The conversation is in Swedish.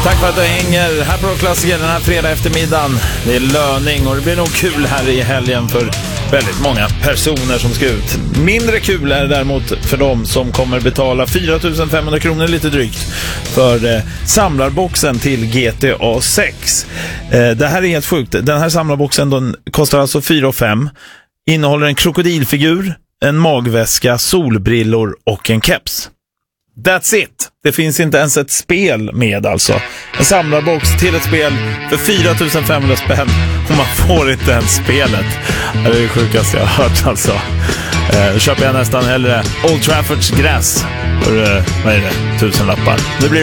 Tack för att du hänger här på Rockklassiker den här fredag eftermiddagen. Det är löning och det blir nog kul här i helgen för väldigt många personer som ska ut. Mindre kul är det däremot för dem som kommer betala 4 500 kronor lite drygt för samlarboxen till GTA 6. Det här är helt sjukt. Den här samlarboxen den kostar alltså 4 500. Innehåller en krokodilfigur, en magväska, solbrillor och en keps. That's it. Det finns inte ens ett spel med alltså. En samlarbox till ett spel för 4 500 spänn och man får inte ens spelet. Det är det sjukaste jag har hört alltså. Köper jag nästan hellre Old Traffords gräs för, vad är det, 1000 lappar. Det blir